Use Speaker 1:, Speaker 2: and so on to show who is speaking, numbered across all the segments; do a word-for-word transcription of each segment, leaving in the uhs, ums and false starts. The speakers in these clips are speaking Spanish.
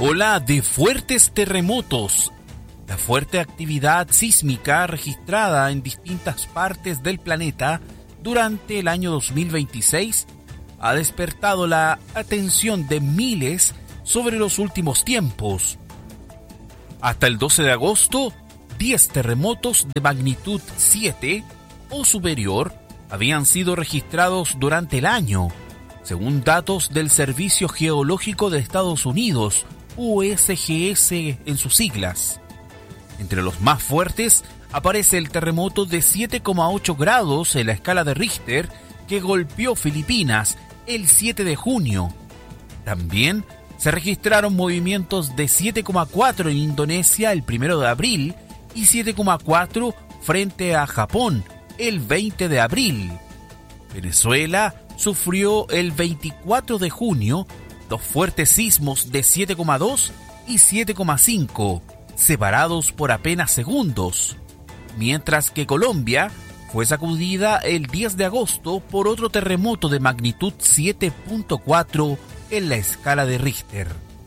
Speaker 1: Ola de fuertes terremotos. La fuerte actividad sísmica registrada en distintas partes del planeta durante el año dos mil veintiséis ha despertado la atención de miles sobre los últimos tiempos. Hasta el doce de agosto, diez terremotos de magnitud siete o superior habían sido registrados durante el año, según datos del Servicio Geológico de Estados Unidos, U S G S en sus siglas. Entre los más fuertes aparece el terremoto de siete coma ocho grados en la escala de Richter que golpeó Filipinas el siete de junio. También se registraron movimientos de siete coma cuatro en Indonesia el primero de abril y siete coma cuatro frente a Japón el veinte de abril. Venezuela sufrió el veinticuatro de junio dos fuertes sismos de siete coma dos y siete coma cinco, separados por apenas segundos, mientras que Colombia fue sacudida el diez de agosto por otro terremoto de magnitud siete punto cuatro en la escala de Richter.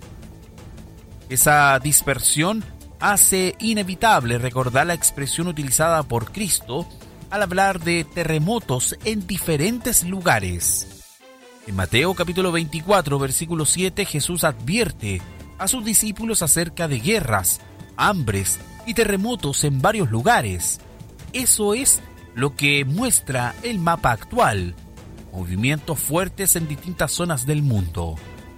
Speaker 1: Esa dispersión hace inevitable recordar la expresión utilizada por Cristo al hablar de terremotos en diferentes lugares. En Mateo capítulo veinticuatro, versículo siete, Jesús advierte a sus discípulos acerca de guerras, hambres y terremotos en varios lugares. Eso es lo que muestra el mapa actual: movimientos fuertes en distintas zonas del mundo.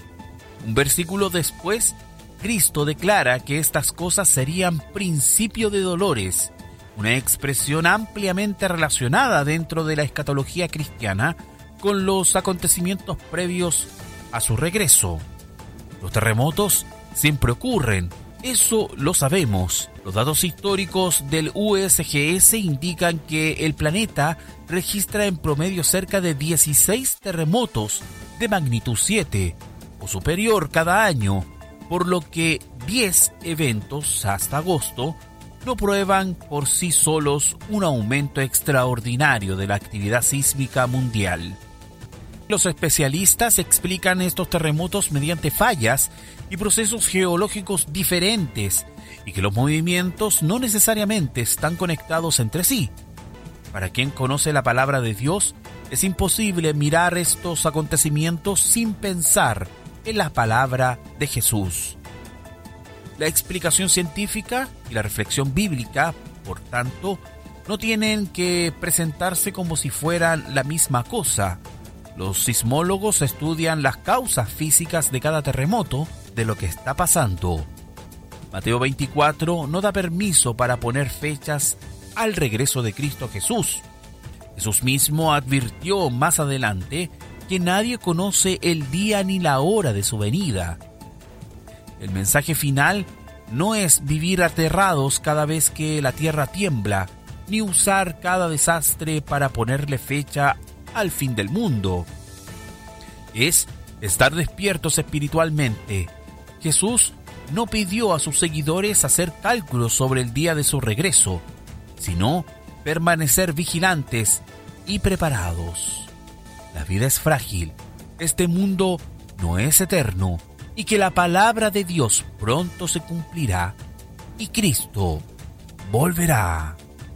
Speaker 1: Un versículo después, Cristo declara que estas cosas serían principio de dolores, una expresión ampliamente relacionada dentro de la escatología cristiana con los acontecimientos previos a su regreso. Los terremotos siempre ocurren, eso lo sabemos. Los datos históricos del U S G S indican que el planeta registra en promedio cerca de dieciséis terremotos de magnitud siete o superior cada año, por lo que diez eventos hasta agosto no prueban por sí solos un aumento extraordinario de la actividad sísmica mundial. Los especialistas explican estos terremotos mediante fallas y procesos geológicos diferentes y que los movimientos no necesariamente están conectados entre sí. Para quien conoce la palabra de Dios, es imposible mirar estos acontecimientos sin pensar en la palabra de Jesús. La explicación científica y la reflexión bíblica, por tanto, no tienen que presentarse como si fueran la misma cosa. Los sismólogos estudian las causas físicas de cada terremoto, de lo que está pasando. Mateo veinticuatro no da permiso para poner fechas al regreso de Cristo Jesús. Jesús mismo advirtió más adelante que nadie conoce el día ni la hora de su venida. El mensaje final no es vivir aterrados cada vez que la tierra tiembla, ni usar cada desastre para ponerle fecha al fin del mundo. Es estar despiertos espiritualmente. Jesús no pidió a sus seguidores hacer cálculos sobre el día de su regreso, sino permanecer vigilantes y preparados. La vida es frágil, este mundo no es eterno, y que la palabra de Dios pronto se cumplirá y Cristo volverá.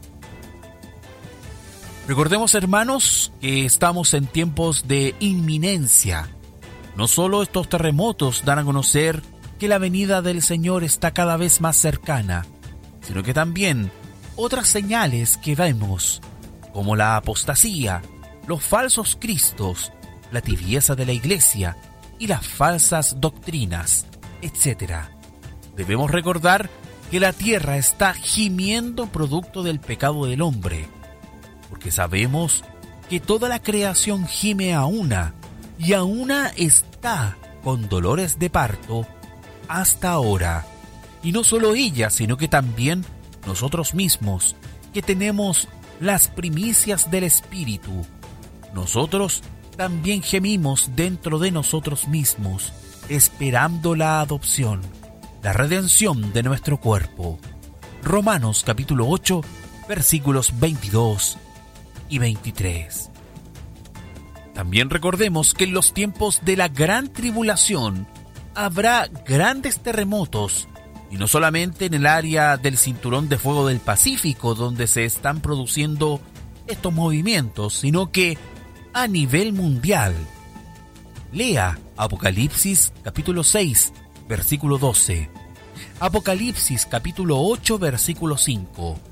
Speaker 1: Recordemos, hermanos, que estamos en tiempos de inminencia. No solo estos terremotos dan a conocer que la venida del Señor está cada vez más cercana, sino que también otras señales que vemos, como la apostasía, los falsos cristos, la tibieza de la iglesia y las falsas doctrinas, etcétera. Debemos recordar que la tierra está gimiendo producto del pecado del hombre, porque sabemos que toda la creación gime a una, y a una está con dolores de parto hasta ahora. Y no solo ella, sino que también nosotros mismos, que tenemos las primicias del Espíritu. Nosotros también gemimos dentro de nosotros mismos, esperando la adopción, la redención de nuestro cuerpo. Romanos capítulo ocho, versículos veintidós y veintitrés. También recordemos que en los tiempos de la gran tribulación, habrá grandes terremotos, y no solamente en el área del Cinturón de Fuego del Pacífico donde se están produciendo estos movimientos, sino que a nivel mundial. Lea Apocalipsis capítulo seis, versículo doce. Apocalipsis capítulo ocho, versículo cinco.